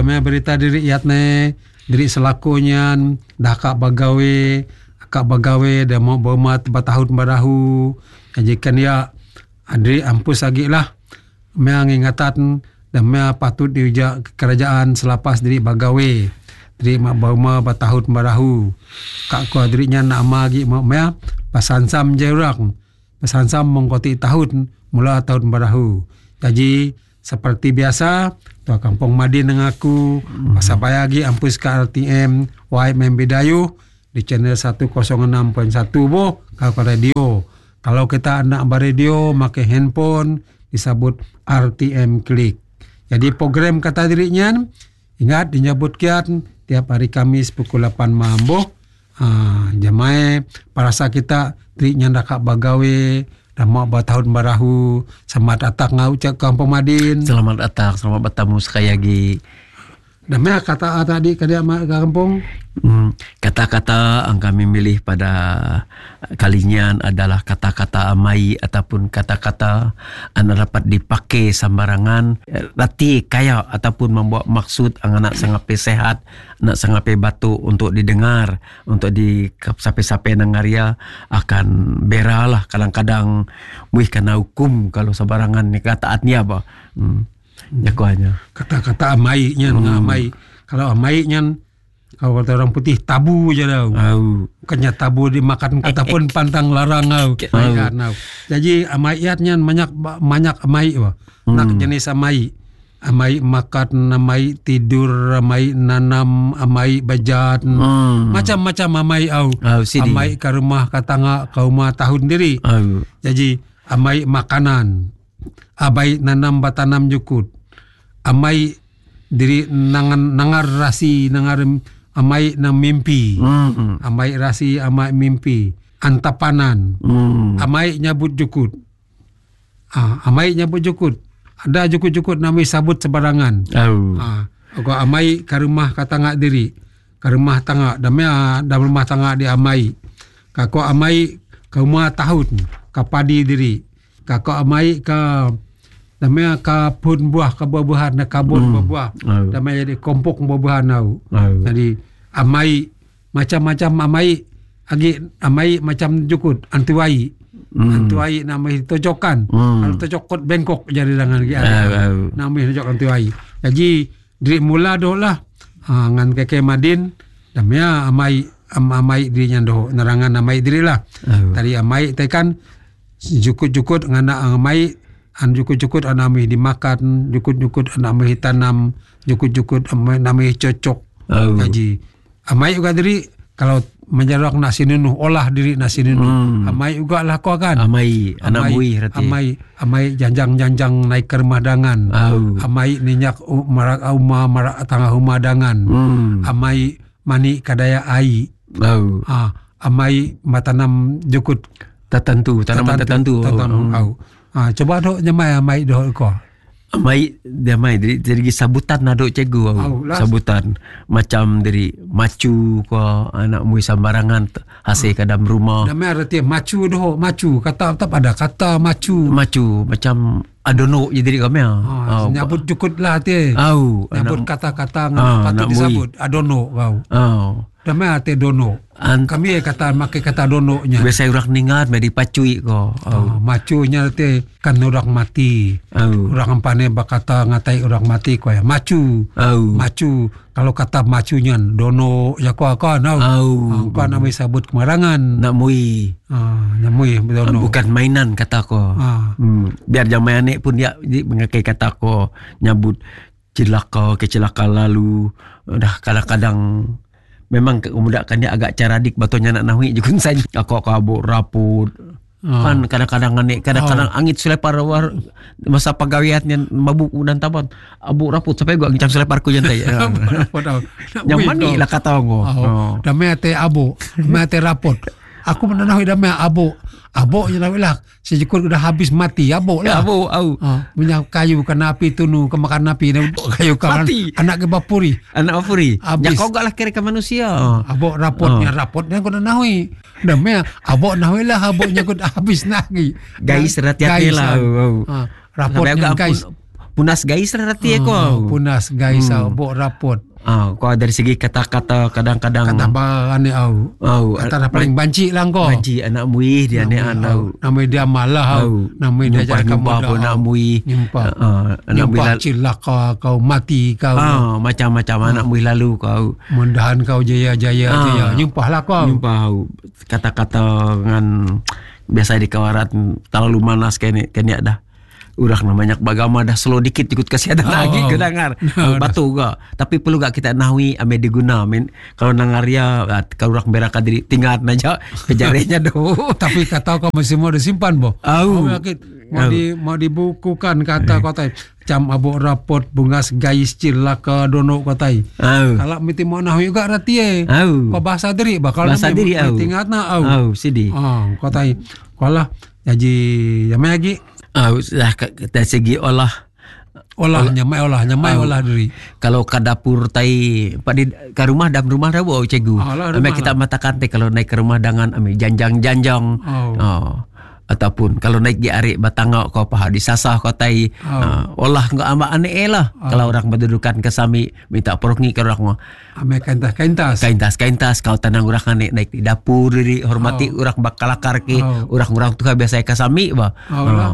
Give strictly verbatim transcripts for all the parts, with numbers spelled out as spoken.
damai berita diri iat ne diri selakunya dah kak bagawe kak bagawe dah mau bermat bertahun barahu jika ya adri ampus lagi lah mea ngingatan dan mea patut diuja kerajaan selepas diri bagawe diri mak berma bertahun barahu kak ko dirinya nak magi mak mea pasansam je orang pasansam mengkoti tahun mula tahun barahu. Jadi seperti biasa tua Kampung Madin dengan aku mm-hmm. masa bayagi ampus ke R T M Y M Bedayu di channel seratus enam koma satu boh kalau radio. Kalau kita nak beradio pakai handphone disebut R T M Klik. Jadi program kata dirinya ingat dinyebutkan tiap hari Kamis pukul lapan malam boh. Ha, jamae parasa kita dirinya nak bagawe dan mau bertahun barahu. Selamat datang ngau cak Kampung Madin. Selamat datang, selamat bertemu sekali lagi. Dan mana kata tadi kada mak kampung? Hmm, kata-kata yang kami milih pada kalinya adalah kata-kata amai ataupun kata-kata yang dapat dipakai sembarangan rati kaya ataupun membuat maksud yang anak sangat sehat, anak sangat batu untuk didengar, untuk di sampai-sampai nengaria akan beralah kadang-kadang muih kena hukum kalau sembarangan ni kataatnya apa. Hmm. Jagoannya kata-kata amainya hmm. amai kalau amainya kalau kata orang putih tabu je tau. Oh. Bukannya tabu dimakan kata pun pantang larang tau. Oh. Jadi amaiatnya banyak banyak amai wah. Hmm. Nak jenis amai. Amai makan, amai tidur, amai nanam, amai bajat. Hmm. Macam-macam amai au. Oh, amai ke rumah ke tangga ke rumah tahun diri. Oh. Jadi amai makanan. Abai nanam batanam jukut. Amai diri nangan nangar rasi nangar amai nang mimpi. Mm-hmm. Amai rasi amai mimpi. Antapanan. Mm. Amai nyabut jukut. Ah, amai nyabut jukut. Ada jukut-jukut namai sabut sebarangan. Oh. Ah, aku amai ke rumah ke tangga diri. Ke rumah tangga damai da rumah tangga di amai. Kako amai ke rumah tahun ke padi diri. Kako amai ke damai ke pun buah ke buah-buahan ke kabun mm. buah. Oh. Damai jadi kompok buah-buahan tau. Oh. Jadi amai macam-macam amai agi amai macam jukut antuai. Mm. Antuai namai tojokan. Mm. Kalau tojokot bengkok jadi dengan dia. Oh. Namai tojok antuai. Jadi dari mula doh lah ha, ngan keke Madin damai amai am, amai dirinya doh nerangan amai diri lah. Oh. Tadi amai tekan jukut-jukut ngana amai an jukut-jukut anami dimakan, jukut-jukut anami tanam, jukut-jukut anami cocok. Oh. Jadi amai juga diri kalau menjarak nasi nunuh olah diri nasi nunuh. Hmm. Amai juga lah kau kan. Amai anak bui rati. Amai amai janjang-janjang naik ke rumah dangan. Oh. Amai ninyak marak uma marak tangah rumah dangan. Hmm. Amai mani kadaya ai. Oh. Ah, amai matanam jukut tertentu, tanaman tertentu. Tanam au. Ha, coba dok nyamai amai dok ko. Amai dia mai dari dari sabutan nadok cikgu au. Sabutan macam dari macu ko anak mui sambarangan hasil ke dalam rumah. Nama arti macu dok, macu kata tetap ada kata macu. Macu macam adono je diri kami. Ha, oh, nyabut jukut lah ti. Au, nyabut kata-kata oh, patut disebut adono kau. Oh. Nama ate dono. An kami kata makai kata dono nya. Biasa orang ningat medi pacui ko. Oh, macunya te kan orang mati. Oh. Orang ampane bakata ngatai orang mati ko ya. Macu. Oh. Macu. Kalau kata macunya dono ya ko ko nau. Oh. Ko namai sabut kemarangan. Nak mui. Ah, nyamui dono. Bukan mainan kata ko. Ah. Hmm. Biar jamai anek pun dia mengakai kata ko nyabut celaka kecelakaan lalu. Dah kadang-kadang memang kemudakan dia agak caradik batunya nak nahui je kun saja. Aku kabur raput. Oh. Kan kadang-kadang anik kadang-kadang oh. angit selepar war masa pagawiatnya mabuk dan tapat abu raput sampai gua ngicam selepar ku jantai. Yang mani lah kata ngo. Oh. Damai ate abu, damai ate raput. Aku menanahui damai abu. Abu je lah. Sejukut dah habis mati abu lah. Abu au. Oh. Minyak kayu kena api tunu kemakan api kayu kawan. Anak ke bapuri. Anak bapuri. Ya kau gak lah kira ke manusia. Oh. Abu rapotnya oh. rapotnya kau nahui. Damai abu nahui lah abunya kau habis lagi. Guys hati-hati lah. Oh. Rapotnya guys. punas guys lah rati Ah, ko. punas guys Hmm. au bok rapot. Ah, ko dari segi kata-kata kadang-kadang Kata barane au. au Kata dah paling banci lah kau. banci anak muih dia ni anau. Nama dia malah au. Nama dia Nyumpah jadi nyumpah kamu pun nak muih. Nyumpah. Ah, anak muih Nyumpah lalu. cilaka kau mati kau. Ah, macam-macam anak muih lalu kau. Mudahan kau jaya-jaya Ah. jaya. Nyumpahlah kau. Nyumpah au. Kata-kata dengan biasa di kawarat terlalu manas kene kene dah. Urang namanya bagama dah slow dikit ikut kesihatan Oh. lagi ke dengar. No, Batu ga. Tapi perlu gak kita nahui ame diguna men. Kalau nangaria kalau urang beraka diri tinggal aja kejarenya do. Tapi kata kau masih mau disimpan bo. Au. Kau yakin mau Au. di mau dibukukan kata kau tai. Cam abok rapot bungas gais cilaka dono kau tai. Au. Kalau mesti mau nahu juga rati eh. Au. Kau bahasa diri bakal Bahasa diri au. Tinggal na au. Au sidi. Ah, kau tai. Kala jadi jamai lagi Au dah dari segi olah olah nyamai olah nyamai Au. olah diri. kalau ke dapur tai pak di ke rumah dalam rumah dah bau cikgu. Alah, Ame rumah kita lah. matakan teh kalau naik ke rumah dengan ame janjang-janjang. Oh. Oh. Ataupun kalau naik di arik batangau kau paha disasah kau tai. Oh. Ah, olah enggak ama aneh lah. Oh. Kalau orang berdudukan ke sami minta perungi ke orang mah. Ame kaintas-kaintas. Kaintas-kaintas kau tenang orang naik naik di dapur diri hormati Oh. orang bakal akar ke Oh. orang-orang tu biasa ke sami bah. Oh, lah.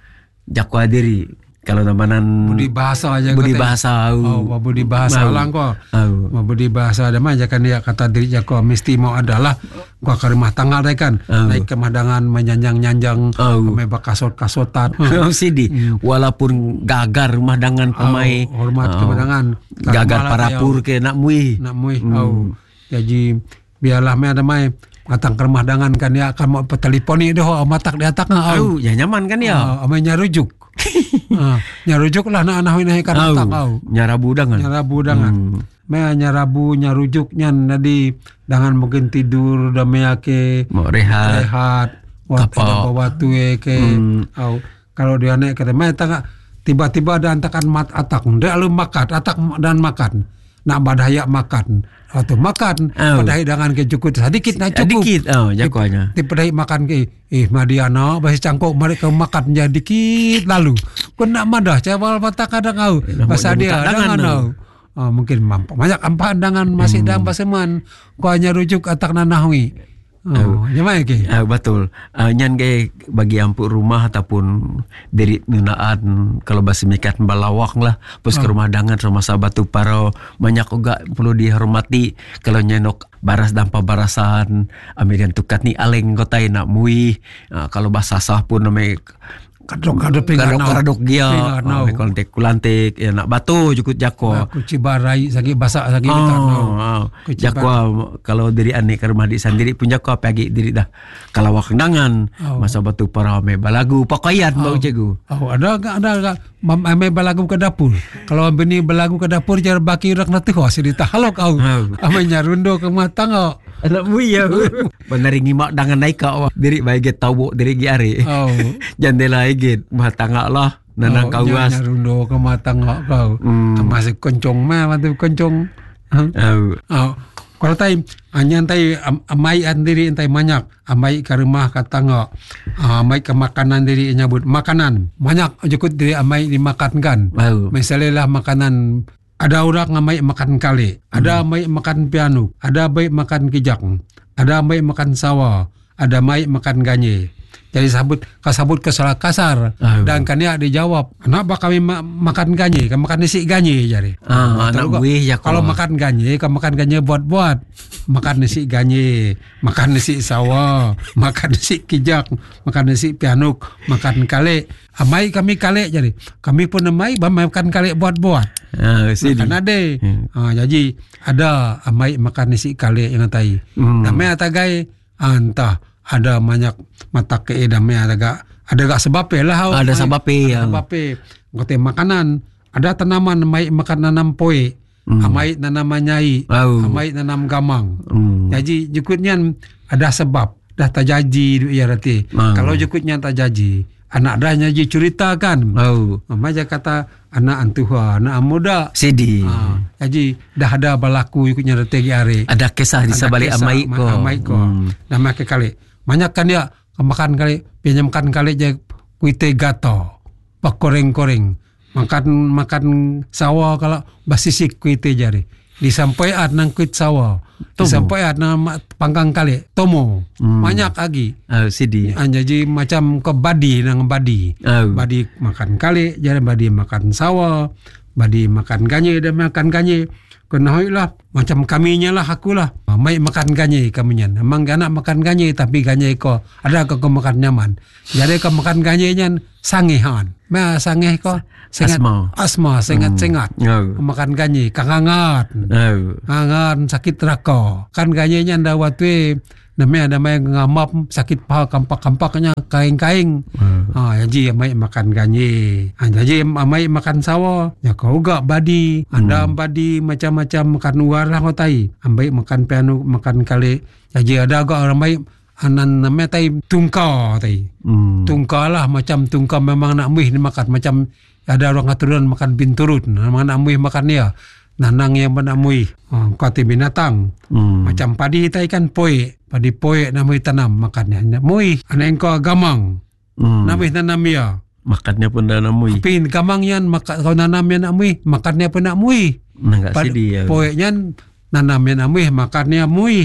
Jakwa diri kalau namanan Budi bahasa aja budi kau tai. bahasa au. Oh, budi bahasa Au. lah kau. Au. Mau budi bahasa ada mah jangan dia kata diri kau mesti mau adalah kau ke rumah tangga deh kan. Oh. Naik ke madangan menyanjang-nyanjang Oh. ame bakasot-kasotan. Oh, sidi. Walaupun gagar rumah dangan pemai. Oh, hormat ke madangan. Gagar Malah parapur ke nak muih. nak mui Hmm. au. Jadi biarlah me ada mai datang ke rumah dangan kan dia akan mau petelefoni dah au matak di atak na au. Au, ya nyaman kan ya. Ah, ame nyarujuk. Ah, nyarujuk lah nak anak ini kan Au, atak au. nyarabu dangan. Nyarabu dangan. Hmm. Me nyarabu nyarujuk nyan nadi dangan mungkin tidur da me ke Mau rehat. rehat waktu Kapok. bawa tue ke Hmm. au kalau dia naik ke me tanga tiba-tiba ada antakan mat atak dia lu makan atak dan makan nak badaya makan atau makan Au. padahal dengan ke cukup sedikit nak cukup Dikit. Oh, jakonya. Ti padahal makan ke eh Madiana basi cangkok mereka makan jadi dikit lalu kena madah cewal mata kadang au Dah bahasa mau dia jamu tak dengan dangan, au Ah, mungkin mampu banyak ampan dengan masih Hmm. dalam paseman kau hanya rujuk atak nanahui oh gimana ke Ah, betul. Ah, nyan ke bagi ampuk rumah ataupun diri nunaan kalau bahasa mikat balawak lah. Pus ke rumah dangan rumah sabatu paro banyak juga perlu dihormati kalau nyenok baras dampa barasan amidan tukat ni aleng kotai nak mui. Ah, kalau bahasa sah pun namanya kadok-kadok pingan kadok-kadok dia. Pingan Ah, nau. kulantik kulantik ya nak batu jukut jako. aku cibarai sakit basak sakit Oh, betul nau. oh. Ku cibar- Jakwa kalau diri ane ke rumah di sendiri pun jakwa pagi diri dah kalau wakendangan Oh. masa batu para me balagu pakaian bau cikgu. Oh, ada agak ada agak mam ame balagu ke dapur. Kalau bini balagu ke dapur jar baki rak na tuh si ditahalok au. Oh. Ame nyarundo ke matang au. Anak mu ya. Benar ngimak dangan naik kau diri baik get tahu diri gi are. Oh. Jandela get matangak lah nanang Oh, kawas. nyarundo ke matang au kau. Hmm. Masih kencong mah matu kencong. Huh? Oh. Oh. Kalau tai anyan tai am- amai andiri entai banyak amai ke rumah kata ngok amai ke makanan diri nyabut makanan banyak jukut diri amai dimakankan. Oh. Misalnya lah makanan ada orang ngamai makan kali, ada amai makan piano, ada amai makan kijak, ada amai makan sawa, ada amai makan ganye. Jadi sabut kasabut kesalah kasar Oh. dan kan dia dijawab, kenapa kami ma- makan ganye? Kami makan nasi ganye jadi. Ah, anak buih ya Kalau makan ganye, kau makan ganye buat-buat. Makan nasi ganye, makan nasi sawa, makan nasi kijak, makan nasi pianuk, makan kale. Amai kami kale jadi. Kami pun amai makan kale buat-buat. Ah, sini. Makan ade. Hmm. Ah, jadi ada amai makan nasi kale yang tai. Hmm. Dame atagai antah ada banyak mata ke dame ada gak ada gak sebab lah. Ada sebabe, ya. Sebab ngote makanan ada tanaman amai makan nanam poe. Hmm. Amai nanam nyai, Oh. amai nanam gamang. Hmm. Jadi jukutnya ada sebab dah tajaji ya rati. Oh. Kalau jukutnya tajaji, anak dah nyaji cerita kan. Oh. Mama aja kata anak antuha, anak muda. Sidi. Ah, jadi dah ada balaku ikutnya rati are. Ada kisah di Ada sebalik kisah amai ma- ko. Amai ko. Hmm. Nama ke kali. Banyak kan dia makan kali, pinjam makan kali je kuite gato. Pak koreng-koreng. makan makan sawa kalau basisik kuite jari. Disampaikan nang kuit sawa. Disampaikan nang pangkang kali tomo. Hmm. Banyak lagi. Oh, sidi. Jadi macam ke badi nang badi. Oh. Badi makan kali, jadi badi makan sawa, badi makan ganye dan makan ganye. Kena lah macam kaminya lah aku lah. Mai makan ganye kaminya. Emang anak makan ganye tapi ganye ko ada ko makan nyaman. Jadi ko makan ganye nya sangehan. Ma sangeh ko sengat asma, asma sengat-sengat. Hmm. Oh. Makan ganye kangangat. Oh. Kangan sakit rako. Kan ganye nya nda watu namanya ada mai ngamap sakit paha kampak-kampaknya kaing-kaing. Hmm. Ha jadi mai makan ganye. Ha jadi mai makan sawo. Ya kau gak badi, anda hmm. badi macam-macam makan luar lah kau tai. Ambai makan piano makan kali. Jadi ada gak orang mai anan namanya tai tungka tai. Hmm. Tungka lah macam tungka memang nak muih ni makan macam ada orang aturan makan binturut. Memang nak muih makan dia. Nanang yang nak muih. Ha, kati binatang. Hmm. Macam padi tai kan poe. Padi poe nak muih tanam makannya. Nak muih. Anak engkau gamang. Hmm. Nak muih tanam dia. Makannya pun dah nak muih. Tapi gamang yan maka, kau nanam yang nak muih. Makannya pun nak muih. Nggak sidi ya. Poe yan nanam yang nak muih. Makannya muih.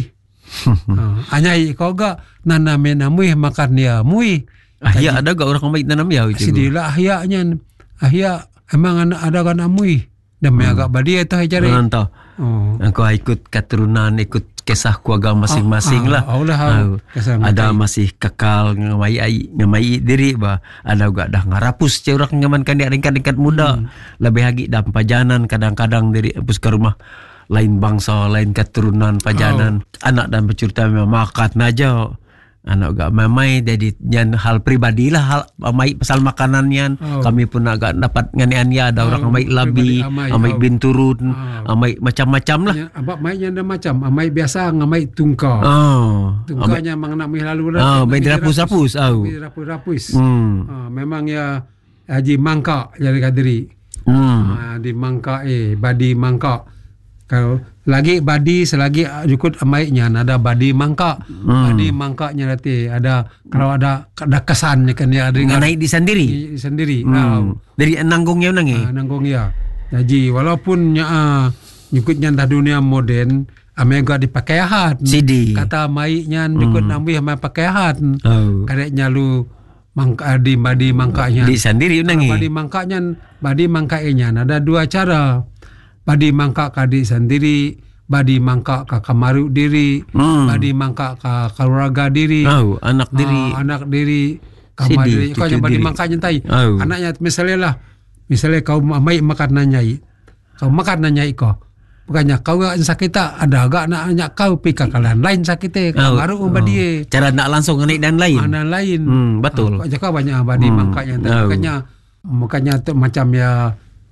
Ha, anyai kau gak nanam yang nak muih. Makannya muih. Ahya ada gak orang baik nanam ya? Sidilah ahyaknya. Ahyak emang ada ada kan nak muih. Dan hmm. agak badi itu hai cari. Entah. Oh. Engkau ikut keturunan, ikut kisah keluarga masing-masing oh, lah. Oh, lah oh, ada masih kekal ngamai ai, ngamai diri bah. Ada juga dah ngarapus ceurak ngamankan dia ringkat-ringkat muda. Hmm. Lebih lagi dah pajanan kadang-kadang diri hapus ke rumah lain bangsa, lain keturunan pajanan. Oh. Anak dan bercerita memang makan aja. Anak agak mamai jadi yang hal pribadi lah hal amai pasal makanan yan. Oh. Kami pun agak dapat nganian ya ada oh, orang amai labi, amai, amai oh. binturun, oh. amai macam-macam lah. Abak mai yang ada macam amai biasa ngamai tungka. Oh. Tungkanya mang nak mi lalu dah. Oh, main dirapus-rapus. Oh. Dirapus-rapus. Hmm. Oh, memang ya haji mangka jadi kadiri. Hmm. Ah, di mangka eh badi mangka. Kalau lagi badi selagi ikut amainya ada badi mangka. Hmm. Badi mangkanya nanti ada kalau ada ada kesannya kan dia ada naik di sendiri. Di sendiri. Hmm. Nah, dari nanggungnya nang eh. Nanggungnya. Jadi walaupun nya ikutnya dah dunia moden amega dipakai hat. Sidi. Kata amainya ikut hmm. nambi sama pakai hat. Oh. Kadeknya lu mangka di badi mangkanya. Di sendiri nang eh. Badi mangkanya badi mangkainya ada dua cara. Badi mangka kadi sendiri, badi mangka ka kamaru diri, hmm. badi mangka ka keluarga diri, oh, anak diri, uh, anak diri, kamar diri. Kau yang badi mangka nyantai, oh. Anaknya misalnya lah, misalnya kau mai makan nanyai, kau makan nanyai kau, bukannya kau gak sakit ada agak nak nanya kau pika kalian lain sakitnya, kamaru oh. badi. Oh. Cara nak langsung naik dan lain, anak lain, hmm, betul. Uh, kau banyak badi hmm. mangka nyantai, oh. Makanya, makanya tu macam ya.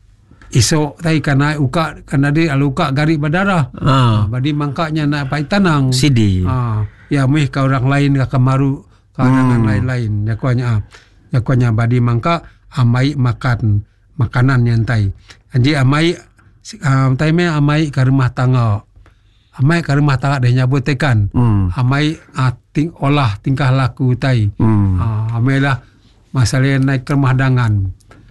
Isok tai kana uka kana dia aluka gari berdarah. Ah. Badi mangkanya nak pai tanang. Sidi. Ah. Ya muih ka orang lain ka kamaru ka hmm. lain-lain. Ya kuanya ah. Ya kuanya badi mangka amai makan makanan yang tai. Anji amai um, tai me amai ka rumah tangga. Amai ka rumah tangga dah nyabut tekan. Hmm. Amai ah, ting, olah tingkah laku tai. Hmm. Ah, amai lah masalah naik ke rumah dangan.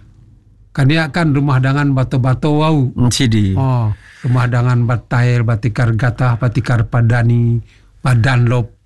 Kan dia kan rumah dangan batu-batu wau. Sidi. Oh, rumah dangan batair, batikar gatah, batikar padani, padanlop.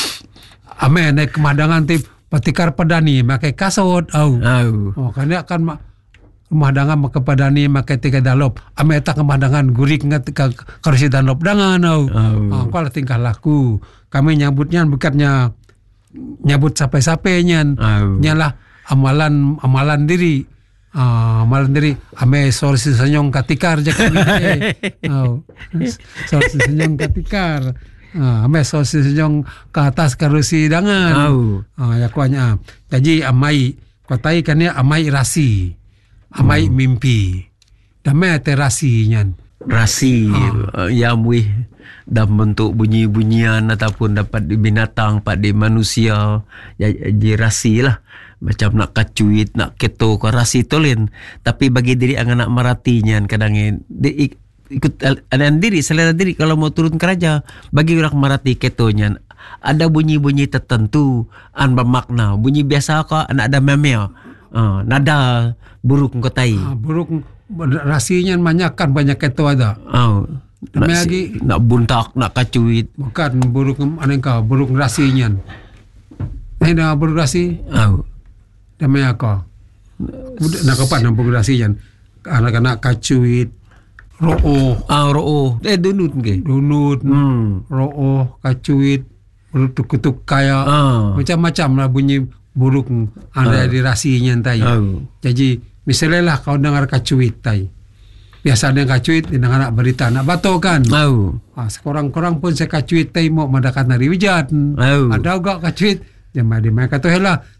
Ame naik rumah dangan tip batikar padani, makai kasut au. Oh. Oh, kan dia kan rumah dangan makai padani, makai tiga dalop. Ame tak rumah dangan gurik ngat ke kursi danlop dangan au. Oh, oh kalau tingkah laku. Kami nyambutnya bukannya nyambut sampai-sampainya. Oh. Nyalah amalan amalan diri. Ah, malam diri ame sorsi senyong katikar je kami. Oh. Sorsi senyong katikar. Ah, ame sorsi senyong ke atas kerusi dangan. Oh. Ah, ya kuanya. Jadi amai kotai kan ya amai rasi. Amai hmm. mimpi. Damai terasi nyan. Rasi ah. yang wih dalam bentuk bunyi-bunyian ataupun dapat di binatang, dapat di manusia. Ya jadi rasi lah. Macam nak kacuit, nak keto, rasi tolin. Tapi bagi diri anak meratinya kadang di, ikut anak diri, selera diri kalau mau turun keraja. Bagi orang merati ketonya ada bunyi-bunyi tertentu, an bermakna. Bunyi biasa kok anak ada memel. Ah, nada buruk kau tai. Ah, buruk rasinya banyak kan banyak itu ada. Oh. Nak, Demi si- lagi nak buntak, nak kacuit. bukan buruk aneka buruk rasinya. Ini dah buruk rasi Oh. demi apa? Nak kapan nak buruk rasinya? Anak-anak kacuit, roo, Ah, roo. Eh, dunut ke? dunut, Hmm. roo, kacuit, kutuk kaya, Ah. macam-macam lah bunyi buruk ada di rasinya tai. Oh. Jadi misalnya lah kau dengar kacuit tai. Biasa ada kacuit dengan anak berita nak bato kan. Oh. Ah, sekurang-kurang pun saya kacuit tai mau mendakat nari wijat. Oh. Ada juga kacuit. Jangan dia main kata lah.